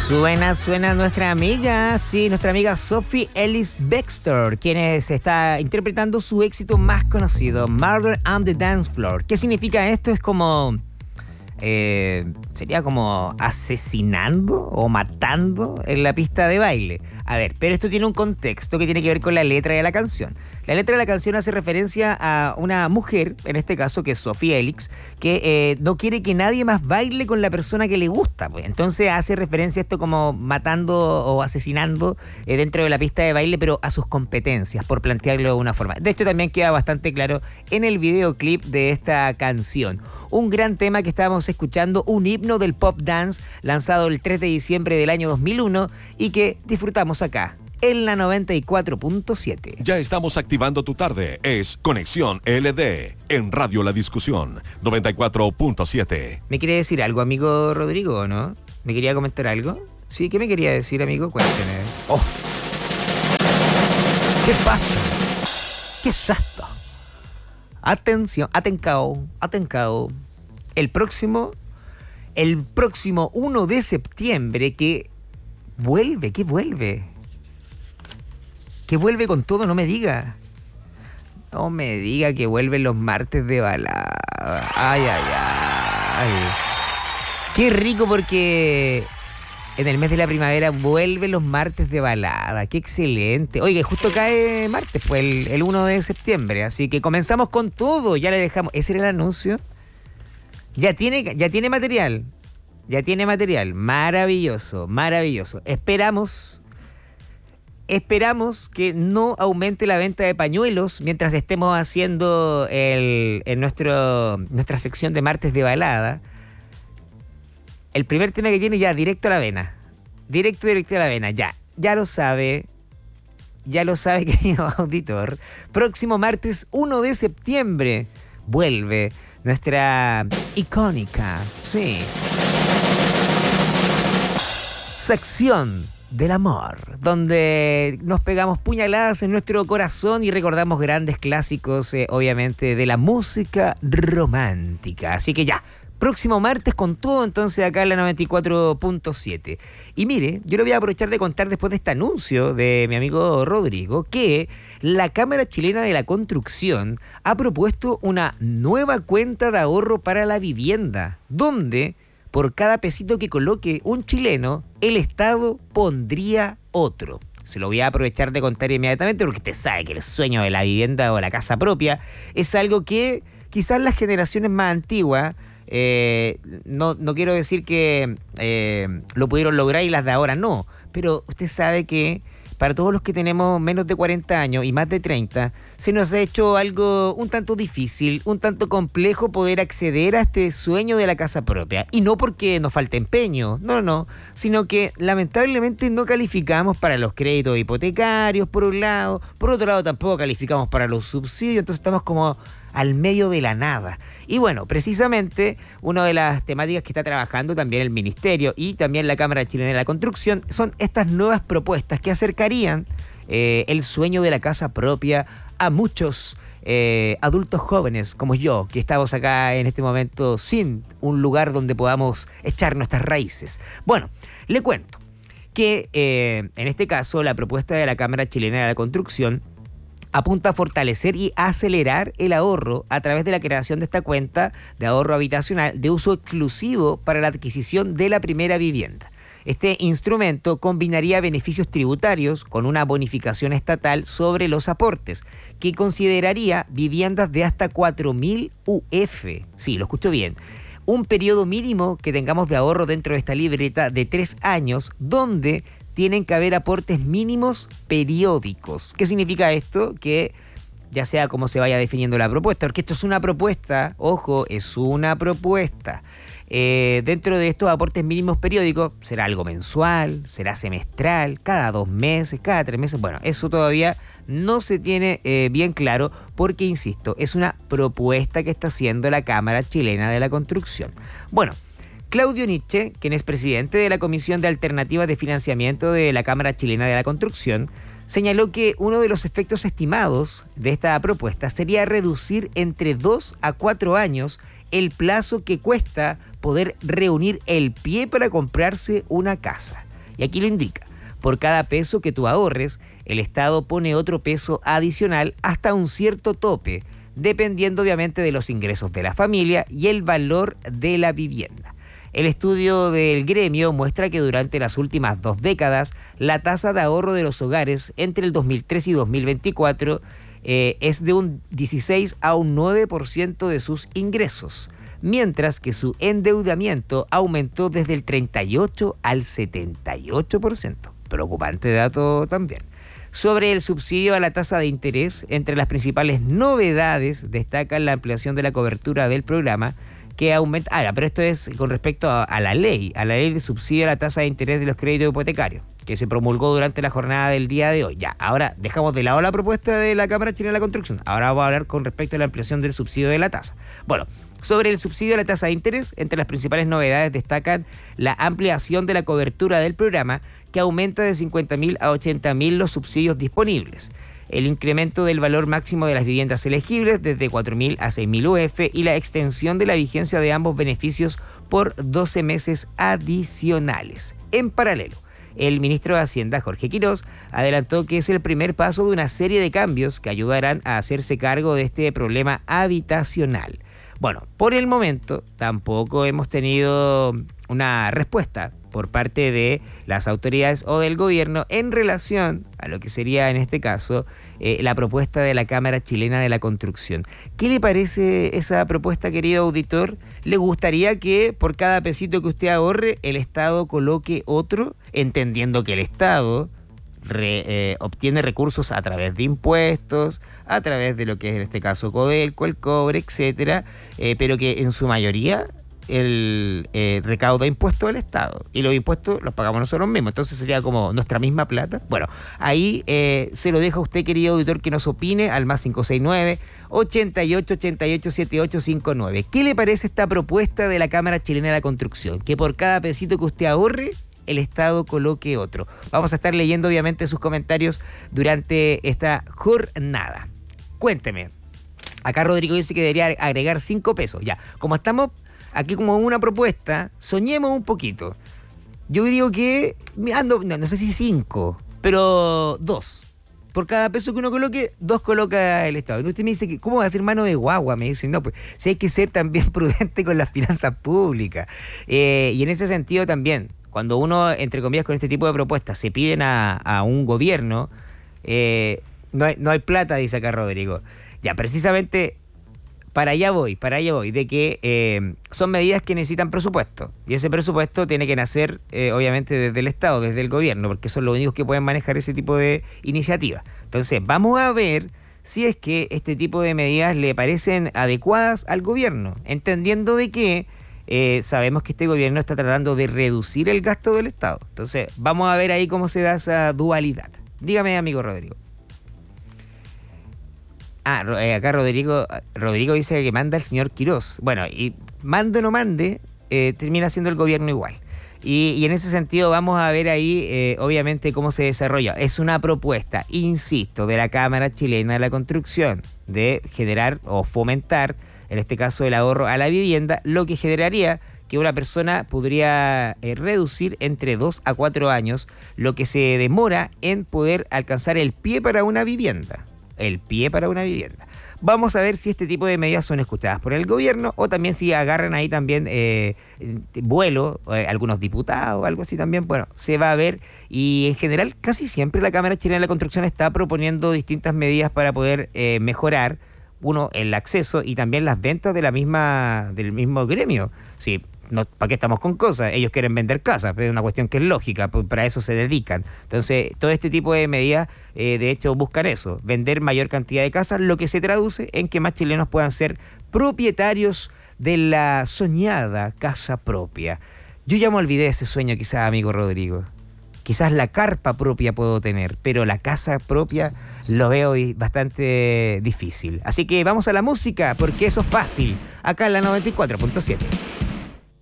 Suena nuestra amiga, sí, nuestra amiga Sophie Ellis Bextor, quien está interpretando su éxito más conocido, Murder on the Dance Floor. ¿Qué significa esto? Es como... sería como asesinando o matando en la pista de baile. A ver, pero esto tiene un contexto que tiene que ver con la letra de la canción. La letra de la canción hace referencia a una mujer, en este caso que es Sophie Ellis, que no quiere que nadie más baile con la persona que le gusta, pues. Entonces hace referencia a esto como matando o asesinando dentro de la pista de baile, pero a sus competencias, por plantearlo de una forma. De hecho también queda bastante claro en el videoclip de esta canción. Un gran tema que estábamos escuchando, un himno del pop dance lanzado el 3 de diciembre del año 2001 y que disfrutamos acá en la 94.7. Ya estamos activando tu tarde. Es Conexión LD en Radio La Discusión 94.7. ¿Me quiere decir algo, amigo Rodrigo, o no? ¿Me quería comentar algo? Sí, ¿qué me quería decir, amigo? Cuénteme. ¡Oh! ¿Qué pasa? ¿Qué es esto? Atención, atencao. El próximo 1 de septiembre que vuelve. Que vuelve con todo, no me diga. No me diga que vuelven los martes de balada. Ay. Qué rico porque en el mes de la primavera vuelven los martes de balada. Qué excelente. Oiga, justo cae martes, pues el 1 de septiembre. Así que comenzamos con todo. Ya le dejamos. ¿Ese era el anuncio? Ya tiene material. Ya tiene material. Maravilloso. Esperamos que no aumente la venta de pañuelos mientras estemos haciendo nuestra sección de martes de balada. El primer tema que tiene ya directo a la vena. Directo a la vena. Ya lo sabe, querido auditor. Próximo martes 1 de septiembre vuelve nuestra icónica, sí, sección del amor, donde nos pegamos puñaladas en nuestro corazón y recordamos grandes clásicos, obviamente, de la música romántica. Así que ya, próximo martes con todo, entonces, acá en la 94.7. Y mire, yo le voy a aprovechar de contar después de este anuncio de mi amigo Rodrigo que la Cámara Chilena de la Construcción ha propuesto una nueva cuenta de ahorro para la vivienda, donde por cada pesito que coloque un chileno, el Estado pondría otro. Se lo voy a aprovechar de contar inmediatamente porque usted sabe que el sueño de la vivienda o la casa propia es algo que quizás las generaciones más antiguas, no quiero decir que lo pudieron lograr y las de ahora no, pero usted sabe que para todos los que tenemos menos de 40 años y más de 30, se nos ha hecho algo un tanto difícil, un tanto complejo poder acceder a este sueño de la casa propia. Y no porque nos falte empeño, no, sino que lamentablemente no calificamos para los créditos hipotecarios, por un lado. Por otro lado, tampoco calificamos para los subsidios, entonces estamos como al medio de la nada. Y bueno, precisamente una de las temáticas que está trabajando también el Ministerio y también la Cámara Chilena de la Construcción son estas nuevas propuestas que acercarían el sueño de la casa propia a muchos adultos jóvenes como yo, que estamos acá en este momento sin un lugar donde podamos echar nuestras raíces. Bueno, le cuento que en este caso la propuesta de la Cámara Chilena de la Construcción apunta a fortalecer y acelerar el ahorro a través de la creación de esta cuenta de ahorro habitacional de uso exclusivo para la adquisición de la primera vivienda. Este instrumento combinaría beneficios tributarios con una bonificación estatal sobre los aportes, que consideraría viviendas de hasta 4.000 UF. Sí, lo escucho bien. Un periodo mínimo que tengamos de ahorro dentro de esta libreta de 3 años, donde tienen que haber aportes mínimos periódicos. ¿Qué significa esto? Que ya sea como se vaya definiendo la propuesta, porque esto es una propuesta, ojo, es una propuesta. Dentro de estos aportes mínimos periódicos, ¿será algo mensual? ¿Será semestral? ¿Cada 2 meses? ¿Cada 3 meses? Bueno, eso todavía no se tiene bien claro porque, insisto, es una propuesta que está haciendo la Cámara Chilena de la Construcción. Bueno, Claudio Nietzsche, quien es presidente de la Comisión de Alternativas de Financiamiento de la Cámara Chilena de la Construcción, señaló que uno de los efectos estimados de esta propuesta sería reducir entre 2 a 4 años el plazo que cuesta poder reunir el pie para comprarse una casa. Y aquí lo indica. Por cada peso que tú ahorres, el Estado pone otro peso adicional hasta un cierto tope, dependiendo obviamente de los ingresos de la familia y el valor de la vivienda. El estudio del gremio muestra que durante las últimas 2 décadas, la tasa de ahorro de los hogares entre el 2003 y 2024 es de un 16 a un 9% de sus ingresos, mientras que su endeudamiento aumentó desde el 38 al 78%. Preocupante dato también. Sobre el subsidio a la tasa de interés, entre las principales novedades destacan la ampliación de la cobertura del programa, que aumenta... pero esto es con respecto a la ley de subsidio a la tasa de interés de los créditos hipotecarios, que se promulgó durante la jornada del día de hoy. Ya, ahora dejamos de lado la propuesta de la Cámara Chilena de la Construcción. Ahora vamos a hablar con respecto a la ampliación del subsidio de la tasa. Bueno, sobre el subsidio a la tasa de interés, entre las principales novedades destacan la ampliación de la cobertura del programa, que aumenta de 50.000 a 80.000 los subsidios disponibles. El incremento del valor máximo de las viviendas elegibles desde 4.000 a 6.000 UF y la extensión de la vigencia de ambos beneficios por 12 meses adicionales. En paralelo, el ministro de Hacienda, Jorge Quirós, adelantó que es el primer paso de una serie de cambios que ayudarán a hacerse cargo de este problema habitacional. Bueno, por el momento tampoco hemos tenido una respuesta por parte de las autoridades o del gobierno en relación a lo que sería en este caso la propuesta de la Cámara Chilena de la Construcción. ¿Qué le parece esa propuesta, querido auditor? ¿Le gustaría que por cada pesito que usted ahorre el Estado coloque otro, entendiendo que el Estado obtiene recursos a través de impuestos, a través de lo que es en este caso Codelco, el cobre, etcétera, pero que en su mayoría el recauda impuestos del Estado y los impuestos los pagamos nosotros mismos, entonces sería como nuestra misma plata? Bueno, ahí se lo dejo a usted, querido auditor, que nos opine al más 569-8888-7859. ¿Qué le parece esta propuesta de la Cámara Chilena de la Construcción? Que por cada pesito que usted ahorre, el Estado coloque otro. Vamos a estar leyendo obviamente sus comentarios durante esta jornada. Cuénteme. Acá Rodrigo dice que debería agregar 5 pesos. Ya, como estamos aquí como una propuesta, soñemos un poquito. Yo digo que, no sé si 5, pero 2. Por cada peso que uno coloque, 2 coloca el Estado. Entonces usted me dice, ¿cómo va a ser mano de guagua? Me dicen, no, pues si hay que ser también prudente con las finanzas públicas. Y en ese sentido también, cuando uno, entre comillas, con este tipo de propuestas se piden a un gobierno, no hay plata, dice acá Rodrigo. Ya, precisamente para allá voy, de que son medidas que necesitan presupuesto. Y ese presupuesto tiene que nacer, obviamente, desde el Estado, desde el gobierno, porque son los únicos que pueden manejar ese tipo de iniciativas. Entonces, vamos a ver si es que este tipo de medidas le parecen adecuadas al gobierno, entendiendo de que sabemos que este gobierno está tratando de reducir el gasto del Estado. Entonces, vamos a ver ahí cómo se da esa dualidad. Dígame, amigo Rodrigo. Acá Rodrigo dice que manda el señor Quirós. Bueno, y mande o no mande, termina siendo el gobierno igual. Y en ese sentido vamos a ver ahí, obviamente, cómo se desarrolla. Es una propuesta, insisto, de la Cámara Chilena de la Construcción, de generar o fomentar, en este caso, el ahorro a la vivienda, lo que generaría que una persona podría reducir entre 2 a 4 años lo que se demora en poder alcanzar el pie para una vivienda. Vamos a ver si este tipo de medidas son escuchadas por el gobierno o también si agarran ahí también vuelo, algunos diputados, algo así también. Bueno, se va a ver, y en general casi siempre la Cámara Chilena de la Construcción está proponiendo distintas medidas para poder mejorar, uno, el acceso y también las ventas del mismo gremio. Sí, no, ¿para qué estamos con cosas? Ellos quieren vender casas, es una cuestión que es lógica, para eso se dedican. Entonces, todo este tipo de medidas, de hecho, buscan eso, vender mayor cantidad de casas, lo que se traduce en que más chilenos puedan ser propietarios de la soñada casa propia. Yo ya me olvidé de ese sueño, quizás, amigo Rodrigo. Quizás la carpa propia puedo tener, pero la casa propia lo veo bastante difícil. Así que vamos a la música, porque eso es fácil, acá en la 94.7.